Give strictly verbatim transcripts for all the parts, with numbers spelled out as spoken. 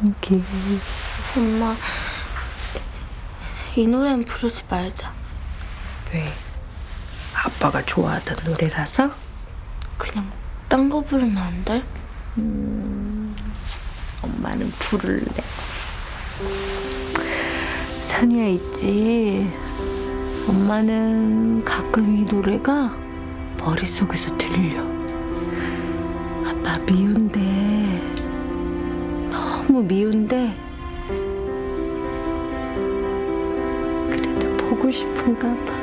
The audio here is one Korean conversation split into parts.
함께. 엄마, 이 노래는 부르지 말자. 왜? 아빠가 좋아하던 노래라서? 그냥 딴 거 부르면 안 돼? 음, 엄마는 부를래. 선유야 있지. 엄마는 가끔 이 노래가 머릿속에서 들려. 아빠 미운데, 너무 미운데 그래도 보고 싶은가 봐.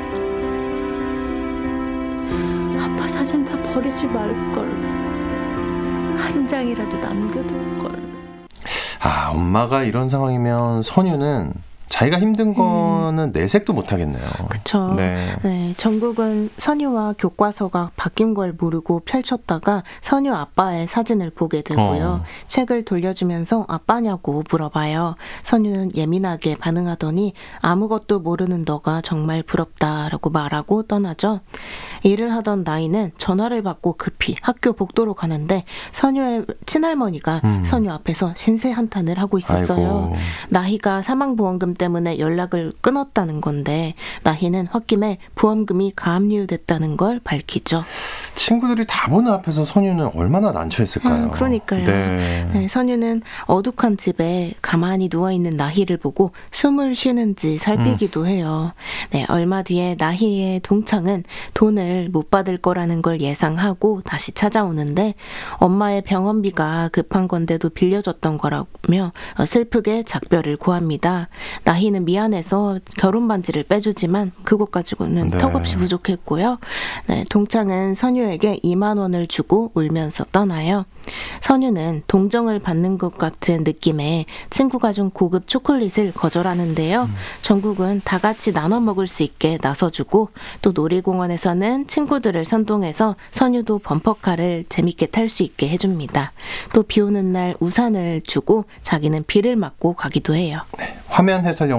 아빠 사진 다 버리지 말걸. 한 장이라도 남겨둘걸. 아, 엄마가 이런 상황이면 선유는 자기가 힘든 거는 음. 내색도 못하겠네요. 그렇죠. 네. 네, 정국은 선유와 교과서가 바뀐 걸 모르고 펼쳤다가 선유 아빠의 사진을 보게 되고요. 어. 책을 돌려주면서 아빠냐고 물어봐요. 선유는 예민하게 반응하더니 아무것도 모르는 너가 정말 부럽다라고 말하고 떠나죠. 일을 하던 나이는 전화를 받고 급히 학교 복도로 가는데 선유의 친할머니가 음. 선유 앞에서 신세 한탄을 하고 있었어요. 아이고. 나희가 사망보험금 때문에 연락을 끊었다는 건데 나희는 홧김에 보험금이 가압류됐다는 걸 밝히죠. 친구들이 다 보는 앞에서 선유는 얼마나 난처했을까요? 음, 그러니까요. 네. 네, 선유는 어둑한 집에 가만히 누워있는 나희를 보고 숨을 쉬는지 살피기도 음. 해요. 네, 얼마 뒤에 나희의 동창은 돈을 못 받을 거라는 걸 예상하고 다시 찾아오는데 엄마의 병원비가 급한 건데도 빌려줬던 거라며 슬프게 작별을 고합니다. 나희는 미안해서 결혼 반지를 빼주지만 그것 가지고는 네. 턱없이 부족했고요. 네, 동창은 선유에게 이만 원을 주고 울면서 떠나요. 선유는 동정을 받는 것 같은 느낌에 친구가 준 고급 초콜릿을 거절하는데요. 음. 정국은 다 같이 나눠 먹을 수 있게 나서주고 또 놀이공원에서는 친구들을 선동해서 선유도 범퍼카를 재밌게 탈 수 있게 해줍니다. 또 비 오는 날 우산을 주고 자기는 비를 맞고 가기도 해요. 네, 화면 해설